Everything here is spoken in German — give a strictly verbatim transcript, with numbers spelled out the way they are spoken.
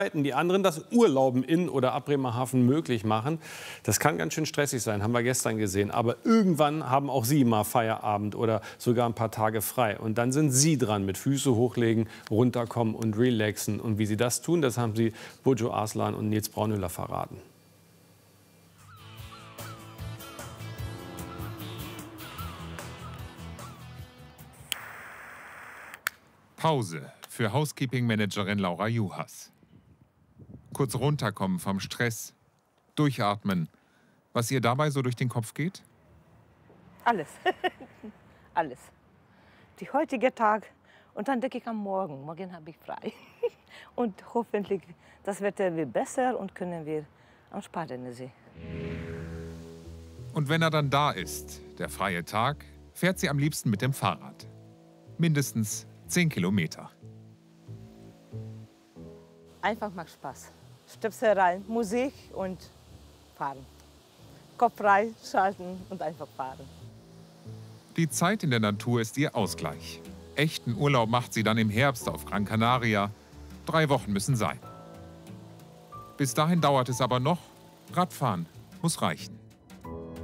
Die anderen das Urlauben in oder ab Bremerhaven möglich machen. Das kann ganz schön stressig sein, haben wir gestern gesehen. Aber irgendwann haben auch Sie mal Feierabend oder sogar ein paar Tage frei. Und dann sind Sie dran mit Füße hochlegen, runterkommen und relaxen. Und wie Sie das tun, das haben Sie Burcu Arslan und Nils Braunöller verraten. Pause für Housekeeping-Managerin Laura Juhas. Kurz runterkommen vom Stress, durchatmen. Was ihr dabei so durch den Kopf geht? Alles. Alles. Der heutige Tag und dann denke ich am Morgen. Morgen habe ich frei. Und hoffentlich das Wetter wird besser und können wir am Sparrennesee. Und wenn er dann da ist, der freie Tag, fährt sie am liebsten mit dem Fahrrad. Mindestens zehn Kilometer. Einfach macht Spaß. Stöpsel rein, Musik und fahren. Kopf frei, schalten und einfach fahren. Die Zeit in der Natur ist ihr Ausgleich. Echten Urlaub macht sie dann im Herbst auf Gran Canaria. Drei Wochen müssen sein. Bis dahin dauert es aber noch. Radfahren muss reichen.